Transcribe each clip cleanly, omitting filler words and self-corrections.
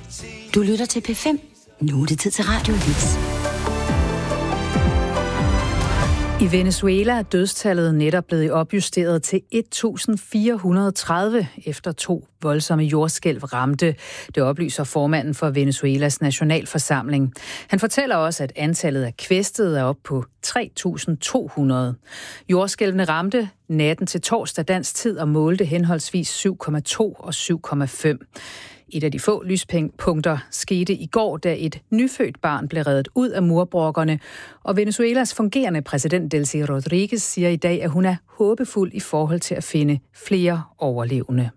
Du lytter til P5. Nu er det tid til Radio Hits. I Venezuela er dødstallet netop blevet opjusteret til 1430 efter 2 voldsomme jordskælv ramte. Det oplyser formanden for Venezuelas nationalforsamling. Han fortæller også, at antallet af kvæstede er op på 3.200. Jordskælvene ramte natten til torsdag dansk tid og målte henholdsvis 7,2 og 7,5. Et af de få lyspunkter skete i går, da et nyfødt barn blev reddet ud af murbrokkerne, og Venezuelas fungerende præsident Delcy Rodriguez siger i dag, at hun er håbefuld i forhold til at finde flere overlevende.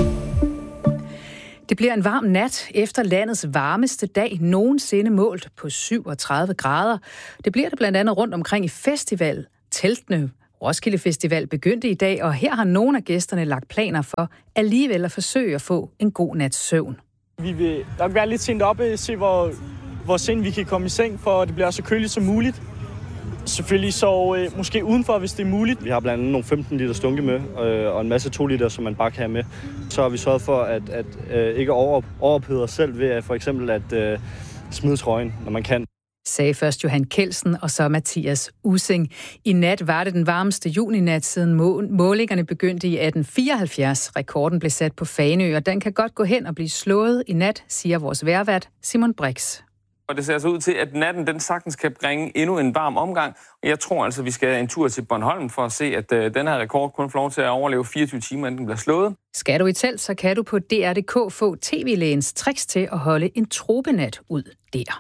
Det bliver en varm nat efter landets varmeste dag nogensinde målt på 37 grader. Det bliver det blandt andet rundt omkring i festivalteltene. Roskilde Festival begyndte i dag, og her har nogle af gæsterne lagt planer for alligevel at forsøge at få en god nats søvn. Vi vil nok være lidt sent oppe, se hvor sent vi kan komme i seng, for at det bliver så køligt som muligt. Selvfølgelig så måske udenfor, hvis det er muligt. Vi har blandt andet nogle 15 liter stunke med, og en masse 2 liter, som man bare kan have med. Så har vi sørget for at ikke overophede os selv ved for eksempel at smide trøjen, når man kan. Sagde først Johan Kelsen og så Mathias Ussing. I nat var det den varmeste juninat siden målingerne begyndte i 1874. Rekorden blev sat på Fanø, og den kan godt gå hen og blive slået i nat, siger vores vejrvært Simon Brix. Og det ser altså ud til, at natten den sagtens kan bringe endnu en varm omgang. Og jeg tror altså, vi skal en tur til Bornholm for at se, at den her rekord kun får lov til at overleve 24 timer, inden den bliver slået. Skal du i telt, så kan du på DR.dk få TV-lægens tricks til at holde en tropenat ud der.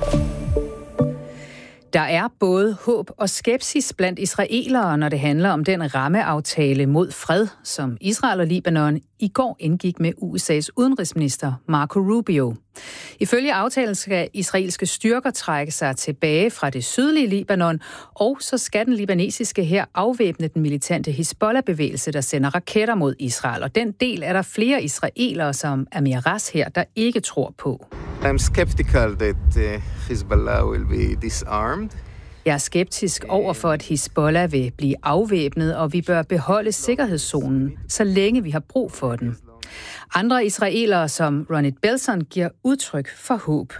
Der er både håb og skepsis blandt israelere, når det handler om den rammeaftale mod fred, som Israel og Libanon i går indgik med USA's udenrigsminister Marco Rubio. Ifølge aftalen skal israelske styrker trække sig tilbage fra det sydlige Libanon, og så skal den libanesiske hær afvæbne den militante Hizbollah-bevægelse, der sender raketter mod Israel. Og den del er der flere israelere, som Amir Ras her, der ikke tror på. I'm skeptical that Hezbollah will be disarmed. Jeg er skeptisk over for, at Hizbollah vil blive afvæbnet, og vi bør beholde sikkerhedszonen, så længe vi har brug for den. Andre israelere som Ronit Belson giver udtryk for håb.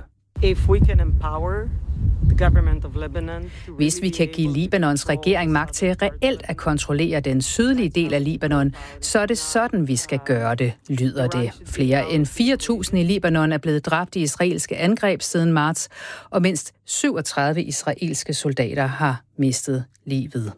Hvis vi kan give Libanons regering magt til reelt at kontrollere den sydlige del af Libanon, så er det sådan, vi skal gøre det, lyder det. Flere end 4.000 i Libanon er blevet dræbt i israelske angreb siden marts, og mindst 37 israelske soldater har mistet livet.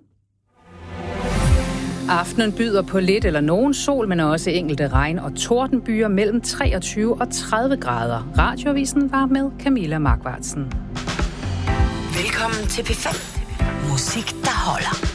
Aftenen byder på lidt eller nogen sol, men også enkelte regn- og tordenbyer mellem 23 og 30 grader. Radioavisen var med Camilla Markvartsen. Velkommen til P5. Musik, der holder.